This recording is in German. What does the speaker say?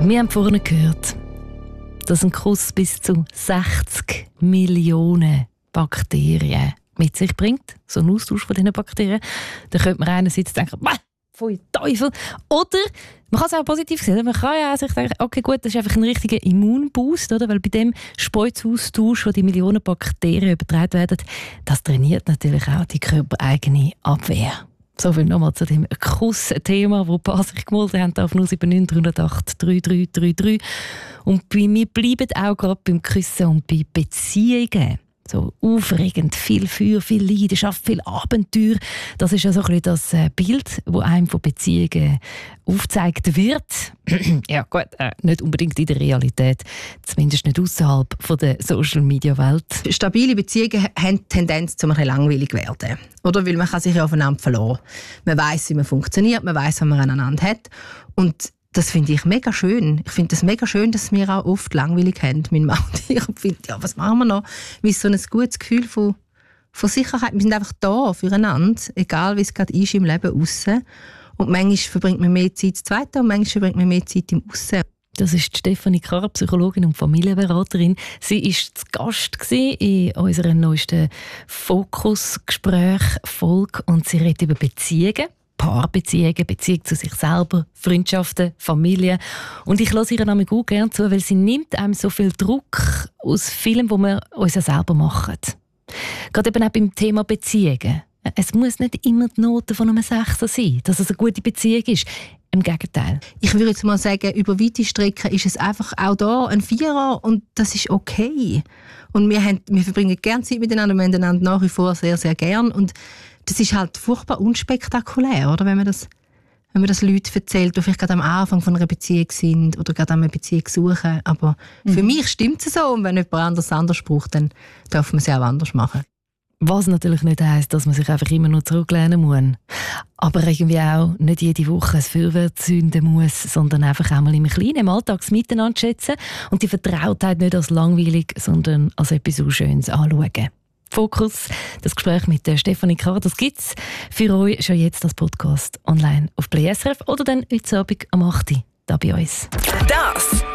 Wir haben vorhin gehört, dass ein Kuss bis zu 60 Millionen Bakterien mit sich bringt. So ein Austausch von diesen Bakterien. Da könnte man einerseits denken, pfui Teufel. Oder man kann es auch positiv sehen. Man kann ja sich denken, okay gut, das ist einfach ein richtiger Immunboost, oder? Weil bei dem Speizaustausch, wo die Millionen Bakterien übertragen werden, das trainiert natürlich auch die körpereigene Abwehr. So viel nochmal zu dem Kuss-Thema, wo ein paar sich gemeldet haben auf 079 308 3333. Und wir bleiben auch gerade beim Küssen und bei Beziehungen. So aufregend, viel Feuer, viel Leidenschaft, viel Abenteuer. Das ist ja so ein bisschen das Bild, das einem von Beziehungen aufgezeigt wird. Ja gut, nicht unbedingt in der Realität, zumindest nicht außerhalb der Social-Media-Welt. Stabile Beziehungen haben die Tendenz, zum ein bisschen langweilig zu werden. Oder? Weil man kann sich ja aufeinander verlassen. Man weiss, wie man funktioniert, man weiss, was man aneinander hat. Und das finde ich mega schön. Ich finde es mega schön, dass wir auch oft langweilig haben, mein Mann und ich. Und finde, ja, was machen wir noch? Wir haben so ein gutes Gefühl von Sicherheit. Wir sind einfach da füreinander, egal wie es gerade ist im Leben aussen. Und manchmal verbringt man mehr Zeit zu zweit und manchmal verbringt man mehr Zeit im Aussen. Das ist die Stefanie Karr, Psychologin und Familienberaterin. Sie war zu Gast in unserer neuesten Fokus-Gespräch-Folge und sie redet über Beziehungen. Paarbeziehungen, Beziehung zu sich selber, Freundschaften, Familie. Und ich höre ihr nämlich auch gerne zu, weil sie nimmt einem so viel Druck aus Filmen, die wir uns ja selber machen. Gerade eben auch beim Thema Beziehungen. Es muss nicht immer die Note von einem Sechser sein, dass es eine gute Beziehung ist. Im Gegenteil. Ich würde jetzt mal sagen, über weite Strecken ist es einfach auch da ein Vierer und das ist okay. Und wir verbringen gerne Zeit miteinander, wir haben einander nach wie vor sehr, sehr gern. Und das ist halt furchtbar unspektakulär, oder? Wenn man das Leuten erzählt, die vielleicht gerade am Anfang von einer Beziehung sind oder gerade eine Beziehung suchen. Aber für mich stimmt es so. Und wenn jemand anders braucht, dann darf man es ja auch anders machen. Was natürlich nicht heisst, dass man sich einfach immer nur zurücklehnen muss. Aber irgendwie auch nicht jede Woche ein Feuerwehr zünden muss, sondern einfach einmal im Kleinen, im Alltag miteinander schätzen und die Vertrautheit nicht als langweilig, sondern als etwas so Schönes anschauen. Fokus, das Gespräch mit der Stefanie Karr, das gibt es für euch schon jetzt als Podcast online auf Play SRF oder dann heute Abend am 8. da bei uns. Das